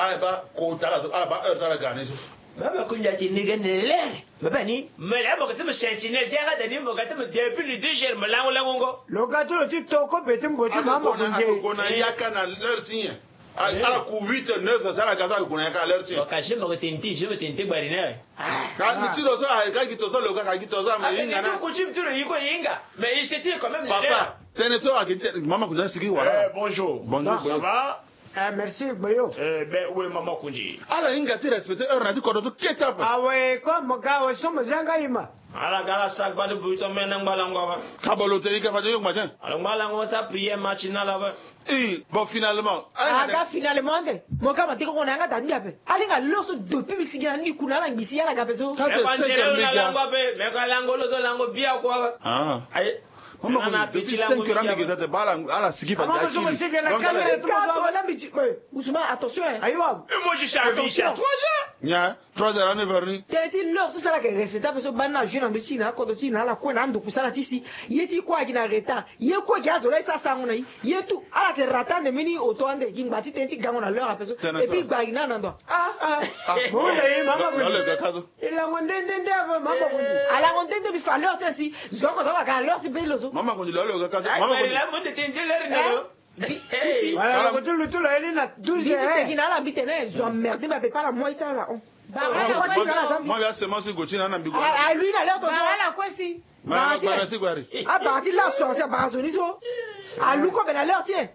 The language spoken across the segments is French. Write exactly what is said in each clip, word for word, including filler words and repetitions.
ala ba ko tala ala ba heure tala gane so baba kunja ti ni gane le baba ni mais là mo katam sentinelle tianga dani mo katam depuis le deux jours malango lango lo gato ti to ko betim boti mama kunje ko na yakana l'heure tinya ala ku huit neuf sala gaza ko na ka l'heure tinya ka je mo tenti je mo tenti bari na ka mi lo so ka ki to so lo ka ki to so ma yinga na ko chim tulo yiko yinga mais c'était quand même papa tene so akite mama kunja sigi wala bonjour bonjour ça va. Ah, merci, Boyo. Eh ben, où est maman Kunji? Alors, il y a des respectés, on a dit qu'on doit tout quitter. Ah ouais, comme gars, sommes Zangaïma. Alors, gars, ça va de bouton, mais non, balango. Kaboloté, qui va dire, matin. Alors, balango, ça prière matinale là-bas. Eh, bon, finalement. Ah, gars, finalement, mon gars m'a dit qu'on a un gars d'amiable. Allez, gars, l'os depuis le cigare, ni kuna la ngisi, la gabezo. Ça, c'est cinq heures, mais gars. Mais quand lango, le lango, bien quoi. Ah. Aïe. Maman, depuis cinq heures, mais que ça te parle à la sigi. Maman, je me sais que la caméra est trop. Ousmane, attention. Aïe, moi, je suis arrivé ici à trois heures. Nya, trois heures, on est venu. T'as dit l'heure, tout ça là, que respectable, ce banana, jeune en de Chine, quand de Chine, la quoi, n'a de poussala ici. Y est-il quoi qui n'a retard? Y est quoi qui a zola, ça, ça, on a y est tout. À la que ratan de mini auto, and de Gimbati, t'es gang on a l'heure à personne. Et puis, bagina, non. Ah, ah, bon, maman, il a monté d'un maman. À la montée de faire l'heure, si, Zon, ça va, l'heure, tu payes le zo. Maman, on dit l'heure, maman, la monte t'es l'heure, voilà, le tout, le tout, là, il est à douze heures. Il est à la bitene, ils ont merdé, mais pas la moitié là. Moi, il y a seulement ce côté, on a mis. Ah, lui, il a l'air de la quoi si? Ah, parti là, sorcier, par son iso. Ah, lui, comme elle a l'air, tiens.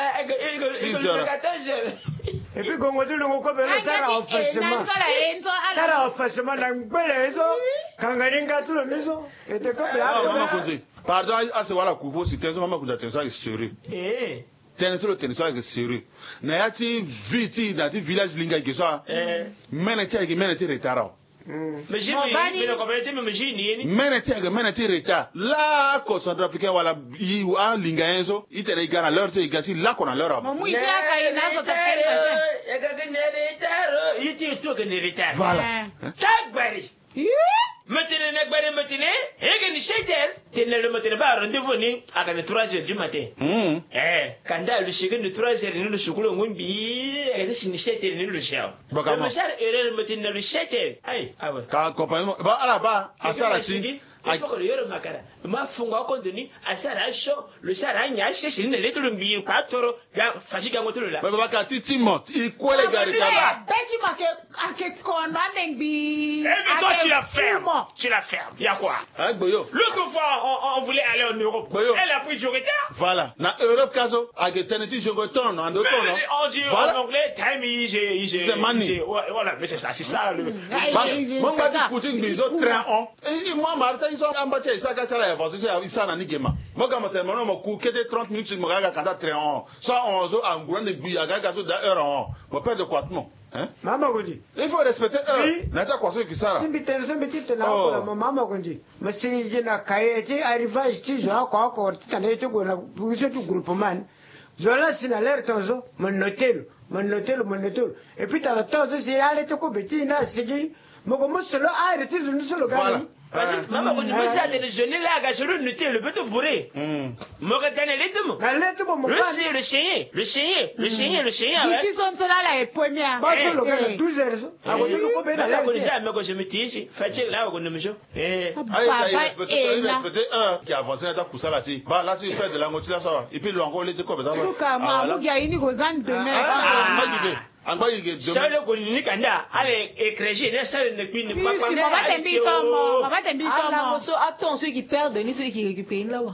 Et puis, quand on dit le mot comme ça, ça a offensement. Ça a offensement, la belle quand on a un gâteau, le maison. Et de comme là, maman, pardon, à ce voilà, coupeau, si t'es un maman, qu'on ça est sérieux. Eh. T'es sur le tennisson est sérieux. N'ayati viti dans le village linga qui soit. Mais n'était que mais n'était retard. Mais j'ai mais le communauté mais j'ai ni. Mais n'était que mais n'était retard. Là, quand Centrafricain voilà, il a linga enzo, il te regarde à l'heure, tu gâti là qu'on a l'heure. Maman, il fait à il a sa tête. Il y a que des retard. Il dit tout que des retard. Voilà. Tagbari. Maintenant, maintenant, maintenant, et que ni chêter, tenez le matin, bah, rendez-vous ni à trois heures du matin. Eh, quand le chien de trois heures, nous le chocolat, on bi, et le chêter, nous le chien. Le chien est le matin, le chêter. Aïe, ah ouais. Quand compagnon, bah, à la bas, à ça, là, si. Il faut que le yoro makara. Ma funga contenu, à ça, là, chaud, le chien a gna, c'est une lettre de bi, pas toro, gars, fatigue à mon tour là. Mais bah, quand tu montes, il quoi les gars, les gars. Betty m'a que, à que qu'on a des bi. Eh, mais toi, tu la fermes. Tu la fermes. Y'a quoi? Hein, Boyo. L'autre fois, on, on voulait aller en Europe. Boyo. Elle a pris du retard. Voilà. Na Europe, caso, à que t'es je retourne en deux temps, non? On dit en anglais, time is, is, c'est money. Voilà, mais c'est ça, c'est ça, le. Mon gars dit, Poutine, mais ils ont train en. Et moi, Martin, ils sont en bas, ça, ça, là, ils sont en Nigema. Moi, quand je me mon coup, qui était trente minutes, je me regarde quand train en. Ça, on se en gros, des billets, à gazo d'heure en. Mon père de quoi, non? Maman Gondi. Il faut respecter eux. N'as-tu quoi ce qui ça là? C'est une petite, une petite là pour Maman Gondi. Mais si il y a cahier, arrivage, tu vois quoi encore, tu en es tout pour ce groupement. Zola c'est l'alerte en mon notel, mon notel, mon notel. Et puis t'as le temps de c'est aller te couper, n'a sigi. Mon comment cela a arrêté de nous sur le gars. Maman, vous ne savez pas, je n'ai là, je ne noté le petit bourré. Moi, je t'en ai les deux mots. Le chien, le chien, le chien, le chien, le chien. Tu sont là, la première. Bah, c'est le gars, douze heures. Ah, vous le coupez là. Vous déjà, mais quand je me dis, faites là, vous ne me dites. Eh, il respecte un qui a avancé dans ta coussa là, bah, là, si il fait de la moitié là, ça va. Et puis, l'encore, il était comme ça. Souka, moi, vous gagnez une gozane demain. Ah, ça le connaît Kanda, allez écréger, ne ça ne puis ne pas parler. Maman t'embête moi, maman t'embête moi. Attends, ceux qui perdent, ni ceux qui récupèrent là.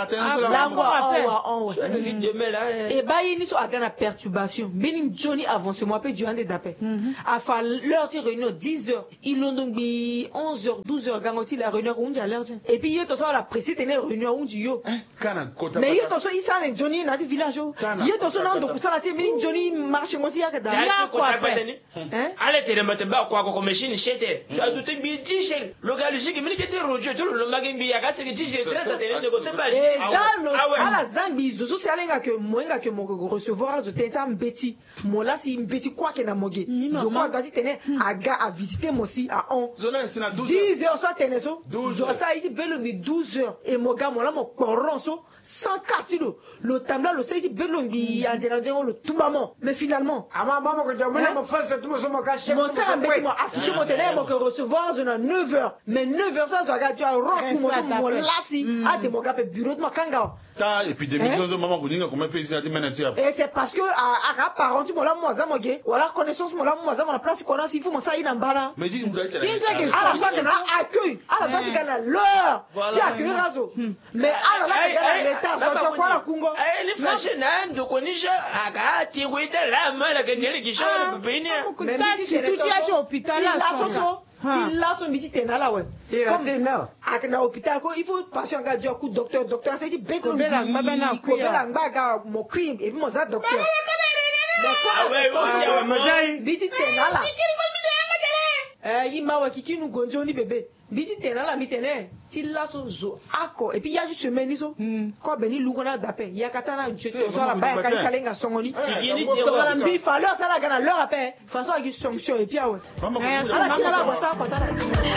Et bah, il y a une perturbation. Benin Johnny avance moi peu du hand d'appel. À faire l'heure de réunion dix heures, ils l'ont donc mis onze heures, douze heures, garanti la réunion où l'heure. Et puis il y a tout ça la précise tenir réunion où du yo. Mais il y a tout ça il s'en est Johnny dans le village. Il y a tout ça non donc ça la Benin Johnny marche moi si il y a que d'ailleurs. Allez te remettre bas quoi comme machine chete. Tu as douté bi dix le gars lui dit que mais était rojo tout le magin bi ya ka c'est que dix c'est très tenir de côté bas. Ala zambi zozo si alenga que moenga que mon recevoir je t'ai ça mbeti mon là si mbeti quoi que na moge zo moi doit tenir aga à visiter moi si à on dix heures ça tenir so zo ça il belo mi douze heures et mon gars mon là mon coron so sans quartier le tabla le sait bello bi andela ndengo le tubamo mais finalement ama mama ko jamuna mo fasta tumo somo ka chef mon ça embête moi afficher mon téléphone que recevoir zona neuf heures mais neuf heures ça ça ga tu as rock mo mo lasi a de mo ka bureau de makanga ta et puis demi zo maman ko ninga comment pays na dimena tia et c'est parce que à à parent tu mo la mo za mo ge wala connaissance mo la mo za mo la place qu'on a si faut mo ça ina mbala mais dis où est-ce à la fin que na accueil à la fin que na l'heure si accueil razo mais à la fin que l'état faut quoi la kungo eh ni fashion na ndo konisha aka ti kuita la mala ke nele kishona pepini mais si tu ci à hôpital là ça si là son visite na là ouais comme ak na hôpital ko il faut patient ga dio ku docteur docteur c'est dit beto bela ngba na ko bela ngba ga mo cream et puis mo za docteur ah ouais ouais ouais visite na là eh ima wa kiki nu gonjo ni bébé visite na la mitene ti la so zo ako et puis ya juste semaine iso ko beni lu kona dape ya katana je to so la ba ka salenga songoni to la mbi fa leur ça la gana leur appel façon avec sanction et puis ah ouais ala kila la bossa patana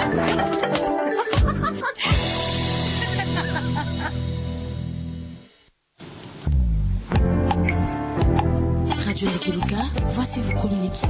Radio Nikiluka, voici vous communiquer.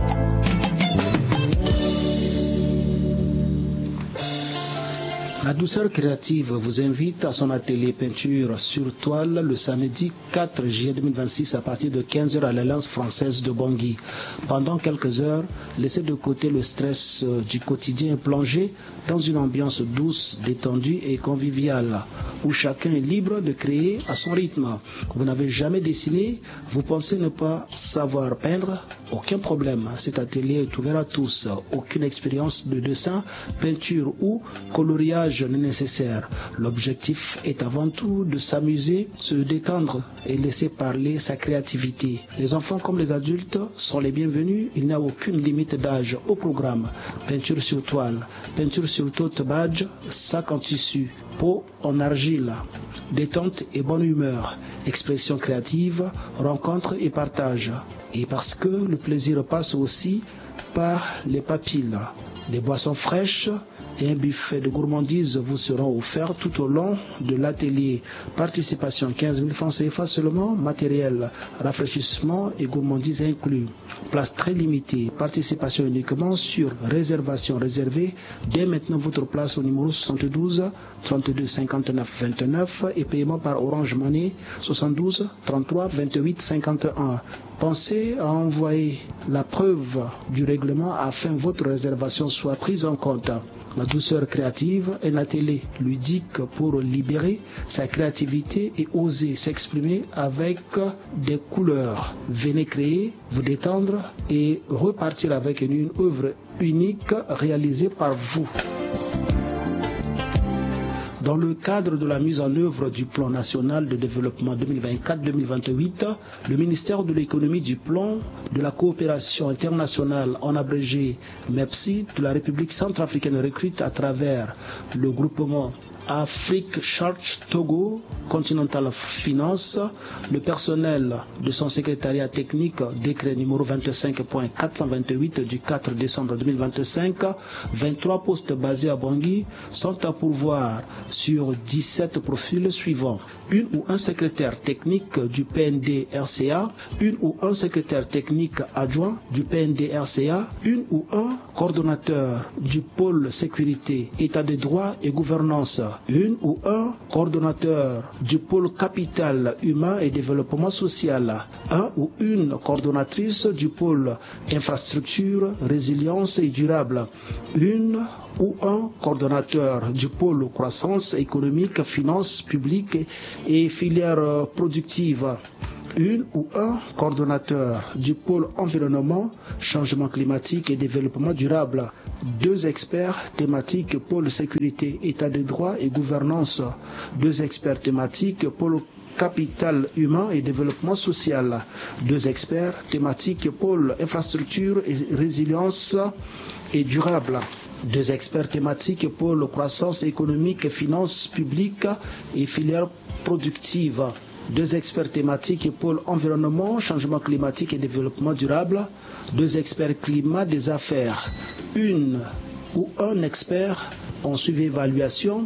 La douceur créative vous invite à son atelier peinture sur toile le samedi quatre juillet deux mille vingt-six à partir de quinze heures à l'Alliance française de Bangui. Pendant quelques heures, laissez de côté le stress du quotidien et plongez dans une ambiance douce, détendue et conviviale où chacun est libre de créer à son rythme. Vous n'avez jamais dessiné, vous pensez ne pas savoir peindre, aucun problème. Cet atelier est ouvert à tous. Aucune expérience de dessin, peinture ou coloriage n'est nécessaire. L'objectif est avant tout de s'amuser, se détendre et laisser parler sa créativité. Les enfants comme les adultes sont les bienvenus. Il n'y a aucune limite d'âge au programme. Peinture sur toile, peinture sur tote badge, sac en tissu, peau en argile, détente et bonne humeur, expression créative, rencontre et partage. Et parce que le plaisir passe aussi par les papilles, des boissons fraîches et un buffet de gourmandises vous seront offerts tout au long de l'atelier. Participation quinze mille francs C F A seulement, matériel, rafraîchissement et gourmandises inclus. Place très limitée, participation uniquement sur réservation réservée. Dès maintenant votre place au numéro soixante-douze trente-deux cinquante-neuf vingt-neuf et paiement par Orange Money soixante-douze trente-trois vingt-huit cinquante-et-un. Pensez à envoyer la preuve du règlement afin que votre réservation soit prise en compte. La douceur créative, un atelier ludique pour libérer sa créativité et oser s'exprimer avec des couleurs. Venez créer, vous détendre et repartir avec une œuvre unique réalisée par vous. Dans le cadre de la mise en œuvre du Plan national de développement deux mille vingt-quatre deux mille vingt-huit, le ministère de l'économie, du plan, de la coopération internationale, en abrégé MEPSI, de la République centrafricaine recrute à travers le groupement Afrique Church Togo Continental Finance, le personnel de son secrétariat technique, décret numéro vingt-cinq point quatre cent vingt-huit du quatre décembre deux mille vingt-cinq, vingt-trois postes basés à Bangui sont à pourvoir sur dix-sept profils suivants. Une ou un secrétaire technique du P N D R C A, une ou un secrétaire technique adjoint du P N D R C A, une ou un coordonnateur du pôle sécurité, état de droit et gouvernance, une ou un coordonnateur du pôle capital humain et développement social, un ou une coordonnatrice du pôle infrastructure, résilience et durable, une ou un coordonnateur du pôle croissance économique, finances publiques et filières productives, une ou un coordonnateur du pôle environnement, changement climatique et développement durable, deux experts thématiques pôle sécurité, état de droit et gouvernance, deux experts thématiques pôle capital humain et développement social, deux experts thématiques pôle infrastructure et résilience et durable, deux experts thématiques pôle croissance économique, finances publiques et filières productives, deux experts thématiques pôle environnement, changement climatique et développement durable, deux experts climat des affaires, une ou un expert en suivi évaluation,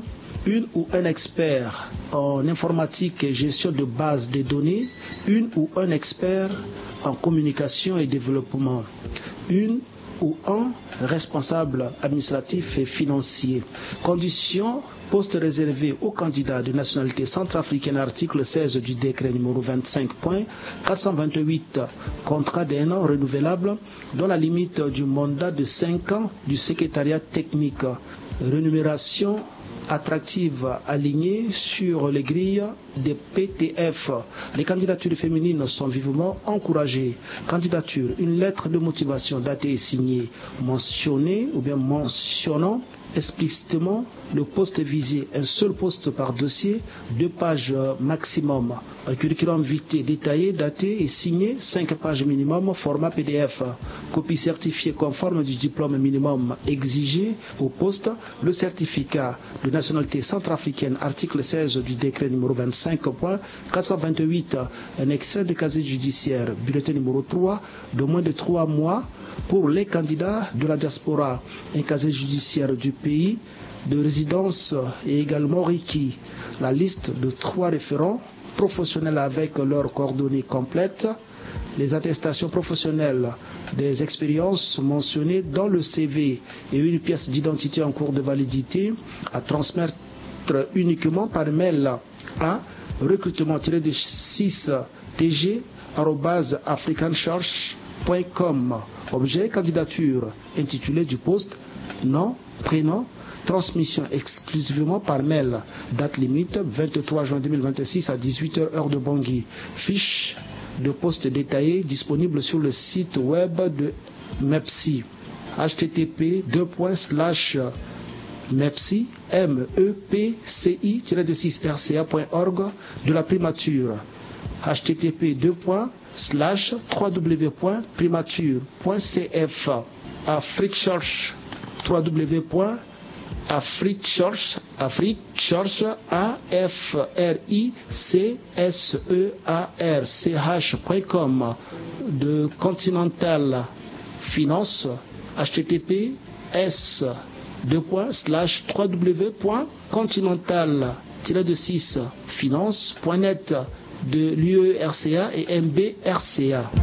une ou un expert en informatique et gestion de bases de données, une ou un expert en communication et développement, une ou un responsable administratif et financier. Conditions: poste réservé aux candidats de nationalité centrafricaine, article seize du décret numéro vingt-cinq point quatre cent vingt-huit, contrat d'un an renouvelable dans la limite du mandat de cinq ans du secrétariat technique. Rémunération attractive alignée sur les grilles des P T F. Les candidatures féminines sont vivement encouragées. Candidature: une lettre de motivation datée et signée, mentionnée ou bien mentionnant explicitement le poste visé, un seul poste par dossier, deux pages maximum. Un curriculum vitae détaillé, daté et signé, cinq pages minimum, format P D F. Copie certifiée conforme du diplôme minimum exigé au poste, le certificat de nationalité centrafricaine, article seize du décret numéro vingt-cinq point quatre cent vingt-huit, un extrait de casier judiciaire, bulletin numéro trois, de moins de trois mois pour les candidats de la diaspora, un casier judiciaire du pays de résidence est également requis. La liste de trois référents professionnels avec leurs coordonnées complètes, les attestations professionnelles des expériences mentionnées dans le C V et une pièce d'identité en cours de validité à transmettre uniquement par mail à recrutement six t g arobase african church point com. Objet: candidature intitulé du poste, nom, prénom, transmission exclusivement par mail. Date limite vingt-trois juin deux mille vingt-six à dix-huit heures heure de Bangui. Fiche de poste détaillée disponible sur le site web de MEPSI. H T T P deux points slash MEPSI M E P C I six R C A point org de la primature. H T T P deux points slash w w w point primature point c f. Afrique Church w w w point Afrique Church Afrique Church A F R I C S E A R C H point com. De Continental Finance, H T T P S deux points slash w w w point continental six finance point net de l'U E R C A et M B R C A.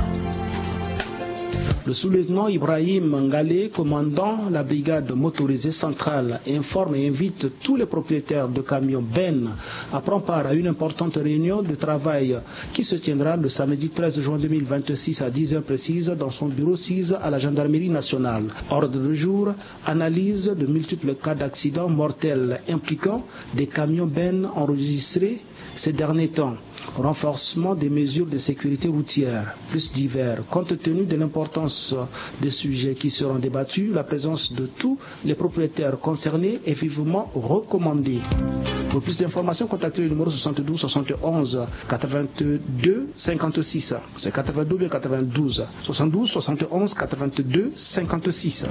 Le sous-lieutenant Ibrahim Ngale, commandant la brigade motorisée centrale, informe et invite tous les propriétaires de camions Ben à prendre part à une importante réunion de travail qui se tiendra le samedi treize juin deux mille vingt-six à dix heures précises dans son bureau six à la gendarmerie nationale. Ordre du jour: analyse de multiples cas d'accidents mortels impliquant des camions Ben enregistrés ces derniers temps. Renforcement des mesures de sécurité routière, plus divers. Compte tenu de l'importance des sujets qui seront débattus, la présence de tous les propriétaires concernés est vivement recommandée. Pour plus d'informations, contactez le numéro soixante-douze soixante-onze quatre-vingt-deux cinquante-six. C'est quatre-vingt-douze quatre-vingt-douze. soixante-douze soixante-onze quatre-vingt-deux cinquante-six.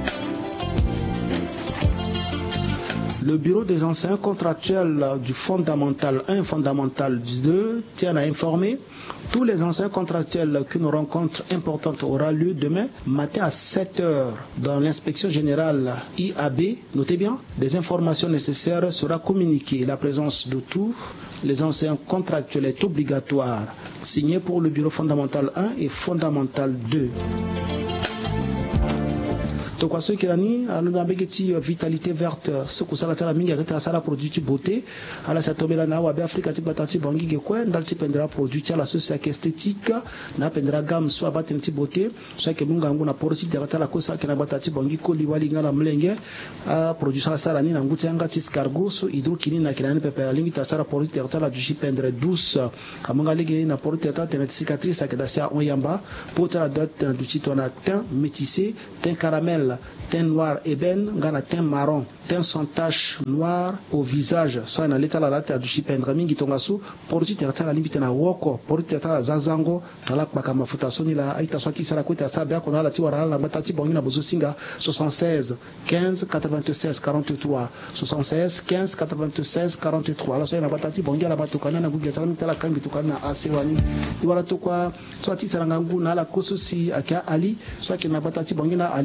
Le bureau des enseignants contractuels du Fondamental un, Fondamental deux tient à informer tous les enseignants contractuels qu'une rencontre importante aura lieu demain matin à sept heures dans l'inspection générale I A B. Notez bien, des informations nécessaires seront communiquées. La présence de tous les enseignants contractuels est obligatoire. Signé pour le bureau Fondamental un et Fondamental deux. Donc à ceux qui l'ont alors abegeti vitalité verte ce que ça la mingi à ça la produit beauté à la satomela na wa Afrika ti batati bangi ge quoi ndal ti pendra produit la société esthétique na pendra gamme soit batenti beauté soit que munga nguna porti de la kosa que na batati bangi ko liwali ngala mlenge a produit ça ça la ni nguti anga ti escargot so hydrokini na kinani pepe lingi ta ça la porti de la du pendre douce amunga lege na porti ta tenet cicatrice à que dacia on yamba pour la date du titre on a teint métissé teint caramel, teint noir ébène, ngana teint marron, teint sans tache noire au visage, soit na leta la lata du chipendre mingi tongasu, porti terta la limite na woko, porti terta la zazango, talak baka mafuta soni la aita swati sala kweta sa bia kona la ti wara la matati bongi na bozo singa soixante-seize quinze quatre-vingt-seize quarante-trois soixante-seize quinze quatre-vingt-seize quarante-trois la so na batati bongi la batukana na bugi tala mitala kambi tukana asewani iwara to kwa swati sala ngangu na la kososi aka ali soit que na batati bongi na ali tala tena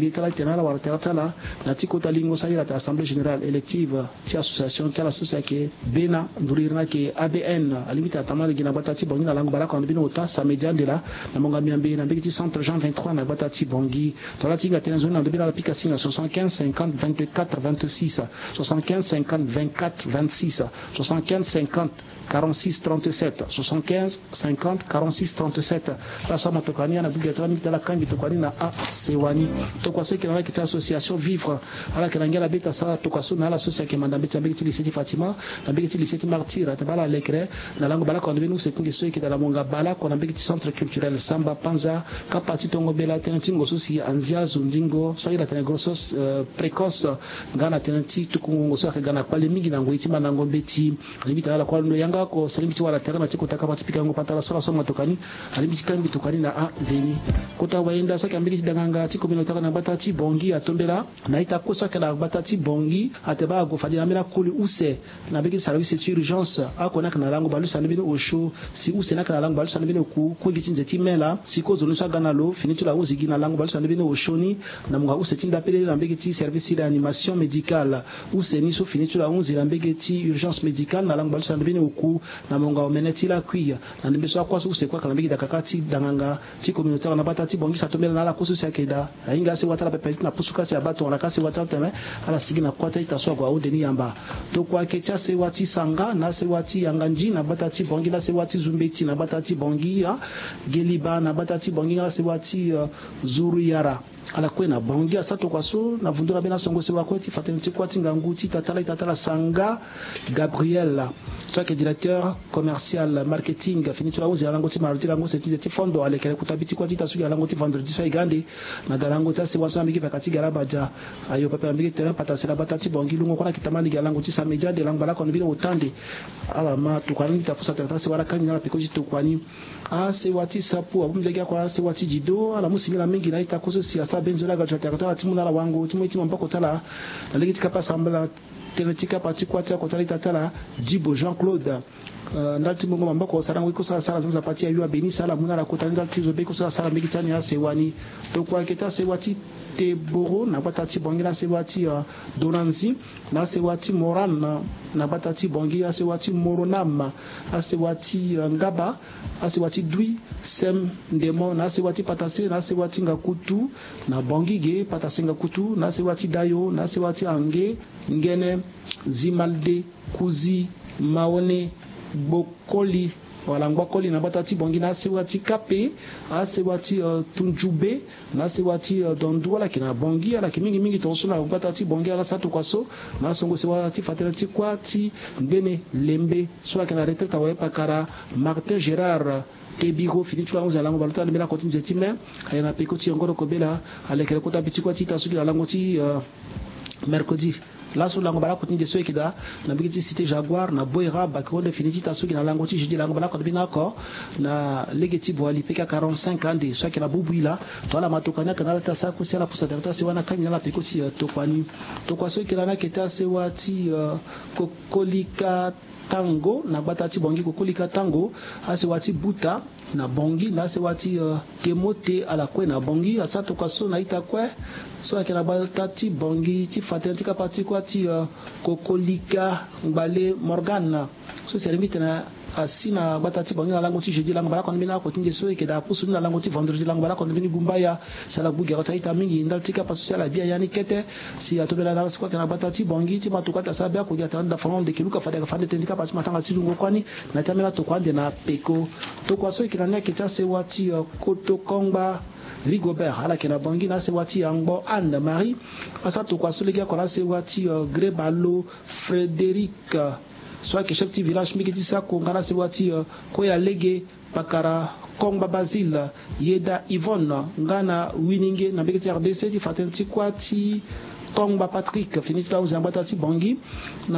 national wa tertala na tikota lingo sa ila assemblée générale élective ti association ti la société bena ndurirna ke A B N alimita tamala gina batati bongi na lango balako bino ota samedi andela na monga miambe na mbeki centre Jean vingt-trois na batati bongi tola tinga tenzo na ndebila la picasinga soixante-quinze cinquante vingt-quatre vingt-six soixante-quinze cinquante vingt-quatre vingt-six soixante-quinze cinquante quarante-six trente-sept soixante-quinze cinquante quarante-six trente-sept la somme tokani na bigatala mitala kangi tokani na a sewani tokwaso kila kita association vivre ala kelangela beta sa tokwaso na la société manda beta beti liseti Fatima na beti liseti martyr tabala lekre na lango bala ko ndebinu setingi so ikita la monga bala ko na beti centre culturel Samba Panza kapati tongo bela tentingo susi anzia zundingo so ila tene grossos uh, précoce ngana tenanti tukungo so akagana pale mingi na ngoiti manango beti libita la kwa ndo yanga ko selimiti wala terana tiko takapati pika ngo pantala sola so matokani alimiti kangi tokani na a veni kota waenda so kambili danganga tiko minotaka na batati bongi atombela na itakosa kala batati bongi ateba go fadi na mela kuli use na beki service de urgence akona kana lango balu sanibino osho si use na kana lango balu sanibino ku ko gitinze timela siko zonu sa ganalo finitu la uzigi na lango balu sanibino oshoni na mga use tinda pele na beki ti service d'animation médicale use ni so finitu la unzi na beki ti urgence médicale na lango balu sanibino ku na monga omeneti la kuya na nimbeso akwa use kwa kana beki dakakati danganga ti communautaire na batati bongi satomela na la koso sia keda ainga se watala pepe na pusuka se abato na kasi watala teme ala sigi na kwata itaswa kwa odeni yamba to kwa kecha se wati sanga na se wati yanganji na batati bongi na se wati zumbeti na batati bongi ya geliba na batati bongi na se wati uh, zuru yara ala kwena bongi asato kwaso na vundura bena songo se wakweti fateniti kwati nganguti tatala itatala sanga Gabriel toi qui est directeur commercial marketing finitura uzi la ngoti mardi la ngoti ti fondo ale kele kutabiti kwati tasu ya ngoti vendredi so igande na dalango ta se waso amiki pakati garabaja ayo papa amiki terrain patasela batati bongi lungo kona kitamani ya ngoti sa media de langba la kono bino otande ala ma tukwani tapusa tata se wala kanya la pikoji tukwani a se wati sapu abumlega kwa se wati jido ala musimila mingi na itakoso si asa benzola ga tata timuna la wango timo timo mbako tala na legiti kapa sambala tenetika pati kwati akotala itatala Jibo Jean-Claude uh, ndalti mungo mambako sarango iko sala sala zanza pati ya yua beni sala muna la kotala ndalti zobe iko sala sala megitani ya sewani to kwa keta sewati te boro na batati bongi na sewati uh, Donanzi na sewati Moran na, na batati bongi na sewati Moronam na sewati uh, Ngaba na sewati Dwi Sem Ndemo na sewati Patase na sewati Ngakutu na bongi ge Patase Ngakutu na sewati Dayo na sewati Ange Ngene Zimalde Kuzi Maone Bokoli wala ngwakoli na batati bongi na sewati Kape a sewati uh, Tunjube na sewati uh, Dondu wala kina bongi ala kimingi mingi tonso na batati bongi ala satu kwaso na songo sewati fatelati kwati Ngene Lembe so kina retraite wa pakara Martin Gérard Tebigo finitu la onze lango baluta limela kotinze time ayana pekoti ngoro kobela alekele kota bitiko tita suki la lango ti uh, mercredi la sur lango bala kotinje so ekida na bigiti cité Jaguar na Boira bakonde finiti ta suki na lango ti jeudi lango bala ko bina ko na legeti boali peka quarante-cinq ande so kina bubuila to la matokana kana ta sa ko sela pusa ta se wana kanya la pekoti to kwani to kwa so kila na keta se wati uh, kokolika tango na batati bongi kokolika tango ase wati buta na bongi na ase wati uh, kemote ala kwe na bongi asato kwaso na ita kwe so akena batati bongi ti fatenti ka pati kwa ti uh, kokolika mbale Morgan so serimite na asina batati bongi na lango ti jeudi lango bala ko mbina ko tinje so ekeda pusu na lango ti vendredi lango bala ko mbini gumbaya sala bugi rota ita mingi ndaltika paso sala bia yani kete si atobela na sikwa kana batati bongi ti matukata sabia ko jata nda fond de kiluka fadeka fande tendika pati matanga ti lungo kwani na tamela to kwande na peko to kwaso ikilania kita se wati uh, koto kongba Rigobert ala kena bongi na se wati Angbo Anne Marie asa to kwaso legia ko na se wati uh, Grebalo Frédéric uh, soit que chaque village mikiti sa ko ngana se wati uh, ko ya lege pakara Kongba Basile Yeda Yvonne ngana Wininge na mikiti R D C ti fatenti kwati Kongba Patrick finit la uzamba tati bongi na